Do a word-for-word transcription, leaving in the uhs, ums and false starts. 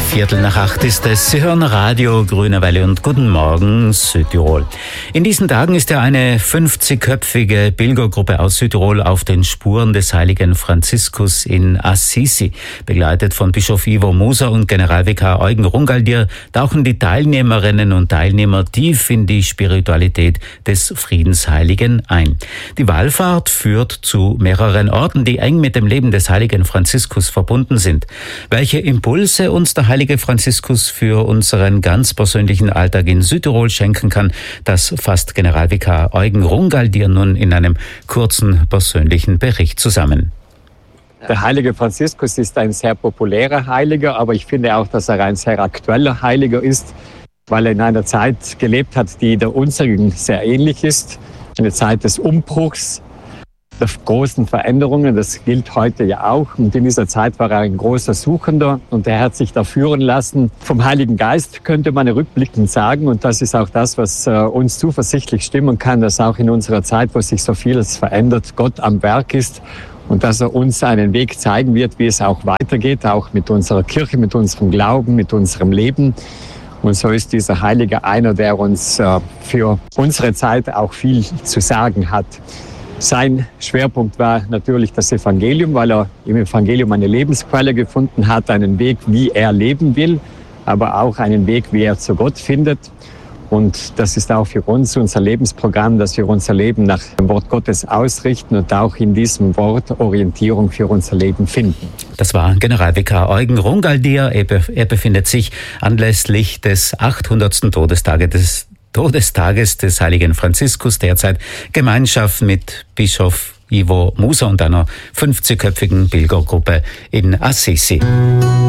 Viertel nach acht ist es. Sie hören Radio Grüne Welle und guten Morgen Südtirol. In diesen Tagen ist ja eine fünfzigköpfige Pilgergruppe aus Südtirol auf den Spuren des heiligen Franziskus in Assisi. Begleitet von Bischof Ivo Moser und Generalvikar Eugen Rungaldier tauchen die Teilnehmerinnen und Teilnehmer tief in die Spiritualität des Friedensheiligen ein. Die Wallfahrt führt zu mehreren Orten, die eng mit dem Leben des heiligen Franziskus verbunden sind. Welche Impulse uns der heilige Franziskus für unseren ganz persönlichen Alltag in Südtirol schenken kann, das fasst Generalvikar Eugen Rungaldier nun in einem kurzen persönlichen Bericht zusammen. Der heilige Franziskus ist ein sehr populärer Heiliger, aber ich finde auch, dass er ein sehr aktueller Heiliger ist, weil er in einer Zeit gelebt hat, die der unsrigen sehr ähnlich ist. Eine Zeit des Umbruchs, der großen Veränderungen, das gilt heute ja auch. Und in dieser Zeit war er ein großer Suchender und er hat sich da führen lassen vom Heiligen Geist, könnte man rückblickend sagen. Und das ist auch das, was äh, uns zuversichtlich stimmen kann, dass auch in unserer Zeit, wo sich so vieles verändert, Gott am Werk ist und dass er uns einen Weg zeigen wird, wie es auch weitergeht, auch mit unserer Kirche, mit unserem Glauben, mit unserem Leben. Und so ist dieser Heilige einer, der uns äh, für unsere Zeit auch viel zu sagen hat. Sein Schwerpunkt war natürlich das Evangelium, weil er im Evangelium eine Lebensquelle gefunden hat, einen Weg, wie er leben will, aber auch einen Weg, wie er zu Gott findet. Und das ist auch für uns unser Lebensprogramm, dass wir unser Leben nach dem Wort Gottes ausrichten und auch in diesem Wort Orientierung für unser Leben finden. Das war Generalvikar Eugen Rungaldier. Er befindet sich anlässlich des achthundertsten Todestages des Todestages des heiligen Franziskus derzeit Gemeinschaft mit Bischof Ivo Moser und einer fünfzigköpfigen Pilgergruppe in Assisi.